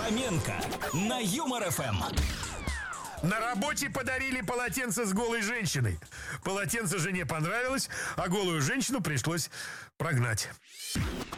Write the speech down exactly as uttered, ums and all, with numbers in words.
Фоменко на Юмор эф эм. На работе подарили полотенце с голой женщиной. Полотенце жене понравилось, а голую женщину пришлось прогнать.